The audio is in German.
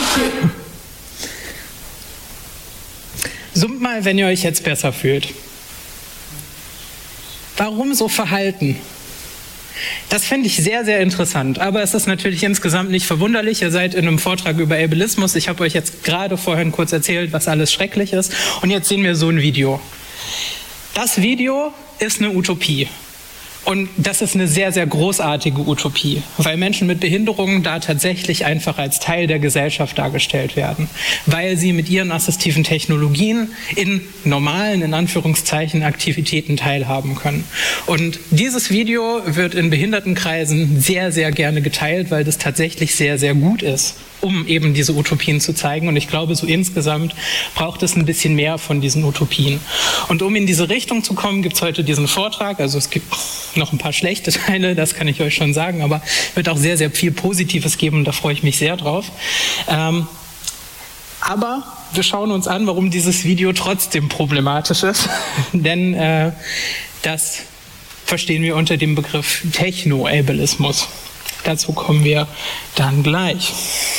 Summt mal, wenn ihr euch jetzt besser fühlt. Warum so verhalten? Das finde ich sehr, sehr interessant. Aber es ist natürlich insgesamt nicht verwunderlich. Ihr seid in einem Vortrag über Ableismus. Ich habe euch jetzt gerade vorhin kurz erzählt, was alles schrecklich ist. Und jetzt sehen wir so ein Video. Das Video ist eine Utopie. Und das ist eine sehr, sehr großartige Utopie, weil Menschen mit Behinderungen da tatsächlich einfach als Teil der Gesellschaft dargestellt werden, weil sie mit ihren assistiven Technologien in normalen, in Anführungszeichen, Aktivitäten teilhaben können. Und dieses Video wird in Behindertenkreisen sehr, sehr gerne geteilt, weil das tatsächlich sehr, sehr gut ist, um eben diese Utopien zu zeigen. Und ich glaube, so insgesamt braucht es ein bisschen mehr von diesen Utopien. Und um in diese Richtung zu kommen, gibt es heute diesen Vortrag. Also es gibt noch ein paar schlechte Teile, das kann ich euch schon sagen, aber es wird auch sehr, sehr viel Positives geben und da freue ich mich sehr drauf. Aber wir schauen uns an, warum dieses Video trotzdem problematisch ist. Denn das verstehen wir unter dem Begriff Techno-Ableismus. Dazu kommen wir dann gleich.